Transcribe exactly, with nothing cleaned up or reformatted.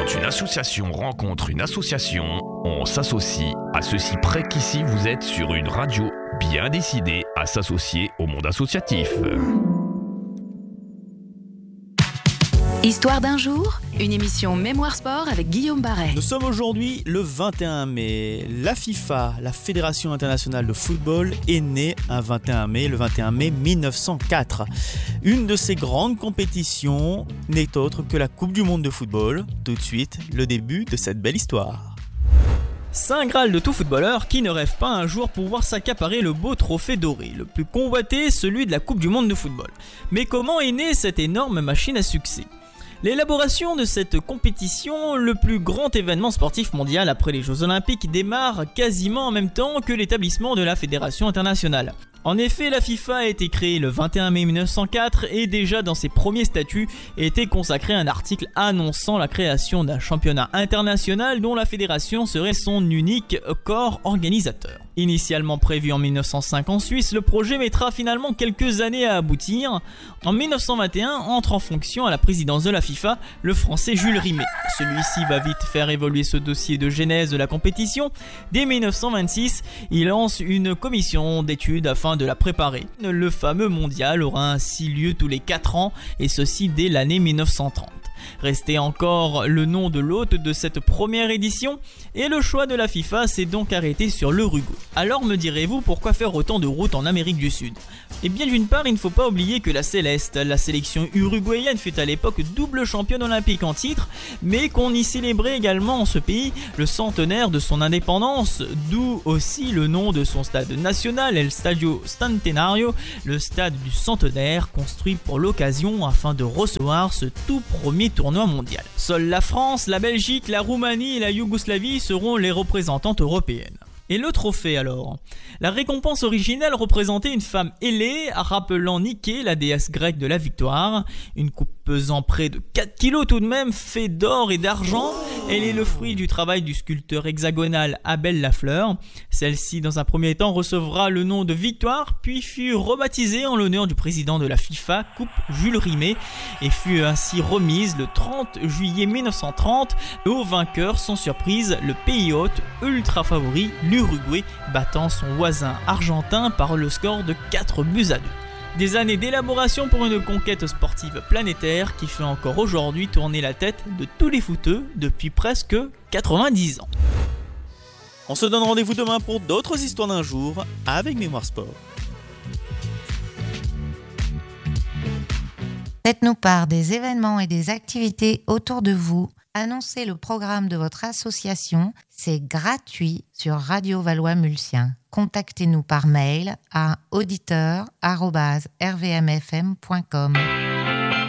Quand une association rencontre une association, on s'associe à ceci près qu'ici vous êtes sur une radio bien décidée à s'associer au monde associatif. Histoire d'un jour, une émission Mémoire Sport avec Guillaume Barret. Nous sommes aujourd'hui le vingt et un mai. La FIFA, la Fédération internationale de football, est née un vingt et un mai, le vingt et un mai mille neuf cent quatre. Une de ces grandes compétitions n'est autre que la Coupe du monde de football. Tout de suite, le début de cette belle histoire. Saint Graal de tout footballeur qui ne rêve pas un jour pouvoir s'accaparer le beau trophée doré, le plus convoité, celui de la Coupe du monde de football. Mais comment est née cette énorme machine à succès ? L'élaboration de cette compétition, le plus grand événement sportif mondial après les Jeux Olympiques, démarre quasiment en même temps que l'établissement de la Fédération internationale. En effet, la FIFA a été créée le vingt et un mai mille neuf cent quatre et déjà dans ses premiers statuts était consacré un article annonçant la création d'un championnat international dont la fédération serait son unique corps organisateur. Initialement prévu en mille neuf cent cinq en Suisse, le projet mettra finalement quelques années à aboutir. En mille neuf cent vingt et un entre en fonction à la présidence de la FIFA le français Jules Rimet. Celui-ci va vite faire évoluer ce dossier de genèse de la compétition. Dès mille neuf cent vingt-six, il lance une commission d'études afin de la préparer. Le fameux mondial aura ainsi lieu tous les quatre ans et ceci dès l'année mille neuf cent trente. Restait encore le nom de l'hôte de cette première édition et le choix de la FIFA s'est donc arrêté sur l'Uruguay. Alors me direz-vous pourquoi faire autant de routes en Amérique du Sud ? Eh bien d'une part il ne faut pas oublier que la Céleste, la sélection uruguayenne fut à l'époque double championne olympique en titre, mais qu'on y célébrait également en ce pays le centenaire de son indépendance, d'où aussi le nom de son stade national, El Stadio Centenario, le stade du centenaire construit pour l'occasion afin de recevoir ce tout premier tournoi mondial. Seules la France, la Belgique, la Roumanie et la Yougoslavie seront les représentantes européennes. Et le trophée alors ? La récompense originelle représentait une femme ailée, rappelant Nike, la déesse grecque de la victoire. Une coupe pesant près de quatre kilos tout de même, faite d'or et d'argent. Elle est le fruit du travail du sculpteur hexagonal Abel Lafleur. Celle-ci, dans un premier temps, recevra le nom de victoire, puis fut rebaptisée en l'honneur du président de la FIFA, Coupe Jules Rimet, et fut ainsi remise le trente juillet mille neuf cent trente au vainqueur, sans surprise, le pays hôte ultra favori, l'Uruguay, battant son voisin argentin par le score de quatre buts à deux. Des années d'élaboration pour une conquête sportive planétaire qui fait encore aujourd'hui tourner la tête de tous les footeux depuis presque quatre-vingt-dix ans. On se donne rendez-vous demain pour d'autres histoires d'un jour avec Mémoire Sport. Faites-nous part des événements et des activités autour de vous. Annoncez le programme de votre association. C'est gratuit sur Radio Valois-Mulsien. Contactez-nous par mail à auditeur arobase r v m f m point com.